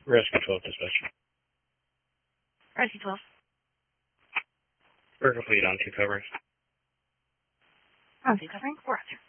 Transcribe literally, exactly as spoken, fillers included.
Rescue twelve dispatch. Rescue twelve. We're complete on two covering. On two covering. Roger.